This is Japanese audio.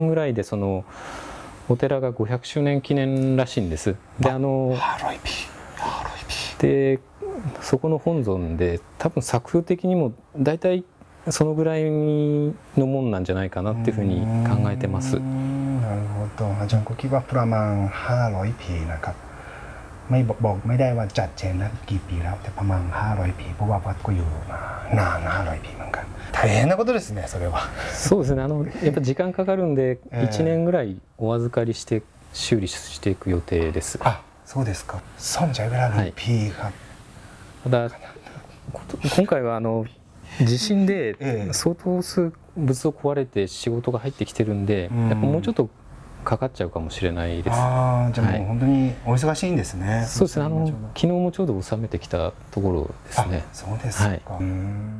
ぐらいでそのお寺が500周年記念らしいんです。ででそこの本尊で多分作風的にも大体そのぐらいのもんなんじゃないかなっていうふうに考えてます。 なるほどอาจารย์ก็คิดว่าประมาณ500 ปีนะครับไม่บอกไม่ได้ว่าจัดเจนแล้วกี่ปีแล้วแต่ประมาณ500 ปีเพราะว่าวัดก็อยู่มานาน500 ปีเหมือนกัน大変なことですねそれは。 そうですね、やっぱ時間かかるんで1年ぐらいお預かりして修理していく予定です。 あ、そうですか。ซ่อมใช้เวลา1ปีครับ。 ただ今回は地震で相当数物を壊れて仕事が入ってきてるんで、やっぱもうちょっとかかっちゃうかもしれないです。 ああ、じゃあもう本当にお忙しいんですね。 そうですね、昨日もちょうど収めてきたところですね。 そうですか。